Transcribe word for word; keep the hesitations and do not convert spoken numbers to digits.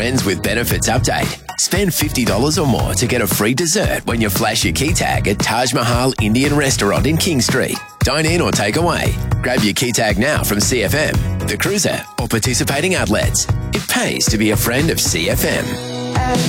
Friends with Benefits update. Spend fifty dollars or more to get a free dessert when you flash your key tag at Taj Mahal Indian Restaurant in King Street. Dine in or take away. Grab your key tag now from C F M, The Cruiser, or participating outlets. It pays to be a friend of C F M.